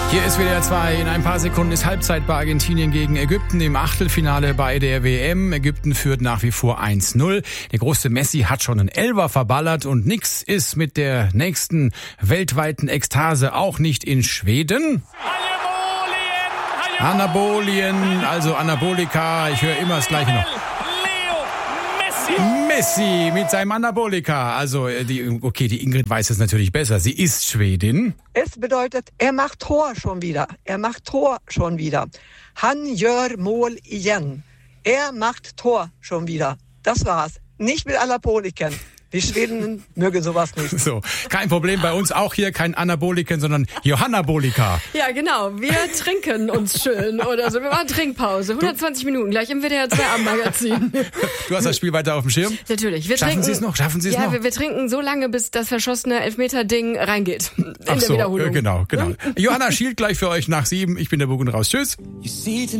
Hier ist WDR 2. In ein paar Sekunden ist Halbzeit bei Argentinien gegen Ägypten im Achtelfinale bei der WM. Ägypten führt nach wie vor 1-0. Der große Messi hat schon einen Elfer verballert und nix ist mit der nächsten weltweiten Ekstase, auch nicht in Schweden. Anabolien, also Anabolika. Ich höre immer das Gleiche noch. Messi mit seinem Anabolika. Also, die Ingrid weiß es natürlich besser. Sie ist Schwedin. Es bedeutet, er macht Tor schon wieder. Er macht Tor schon wieder. Han gör mål igen. Er macht Tor schon wieder. Das war's. Nicht mit Anabolikern. Die Schweden mögen sowas nicht. So, kein Problem bei uns auch hier, kein Anaboliken, sondern Johannabolika. Ja, genau. Wir trinken uns schön oder so. Wir machen Trinkpause. 120 Minuten gleich im WDR 2 Abendmagazin. Du hast das Spiel weiter auf dem Schirm? Natürlich. Schaffen Sie es noch? Ja, wir trinken so lange, bis das verschossene Elfmeter-Ding reingeht. In der Wiederholung. Genau. Johanna schielt gleich für euch nach 7. Ich bin der Bug und raus. Tschüss.